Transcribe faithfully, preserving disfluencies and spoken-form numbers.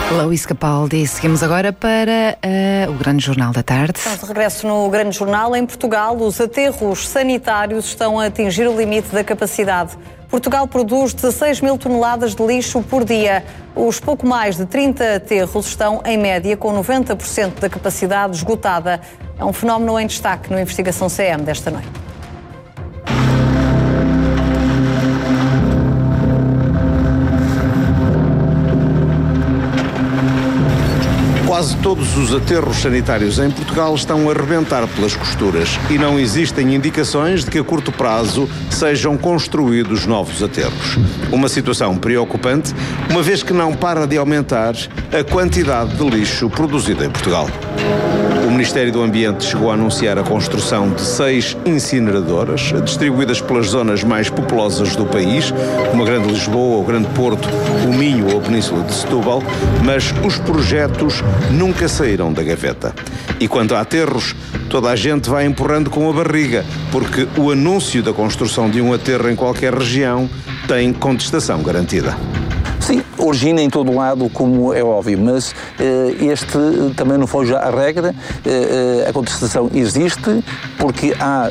Luís Capaldi. Seguimos agora para uh, o Grande Jornal da Tarde. Estamos de regresso no Grande Jornal. Em Portugal, os aterros sanitários estão a atingir o limite da capacidade. Portugal produz dezasseis mil toneladas de lixo por dia. Os pouco mais de trinta aterros estão, em média, com noventa por cento da capacidade esgotada. É um fenómeno em destaque no Investigação C M desta noite. Quase todos os aterros sanitários em Portugal estão a arrebentar pelas costuras e não existem indicações de que a curto prazo sejam construídos novos aterros. Uma situação preocupante, uma vez que não para de aumentar a quantidade de lixo produzido em Portugal. O Ministério do Ambiente chegou a anunciar a construção de seis incineradoras, distribuídas pelas zonas mais populosas do país, como a Grande Lisboa, o Grande Porto, o Minho ou a Península de Setúbal, mas os projetos nunca saíram da gaveta. E quanto a aterros, toda a gente vai empurrando com a barriga, porque o anúncio da construção de um aterro em qualquer região tem contestação garantida. Sim, origina em todo lado, como é óbvio, mas eh, este também não foge à regra. Eh, a contestação existe porque há